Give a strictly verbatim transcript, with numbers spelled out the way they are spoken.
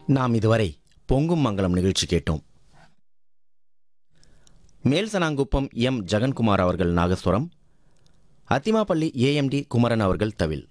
நாம் இதுவரை பொங்கும் மங்கலம் நிகழ்ச்சி கேட்டோம். மேல்சனாங்குப்பம் எம் ஜெகன்குமார் அவர்கள் நாகஸ்வரம், அத்திமாப்பள்ளி ஏஎம்டி குமரன் அவர்கள் தவில்.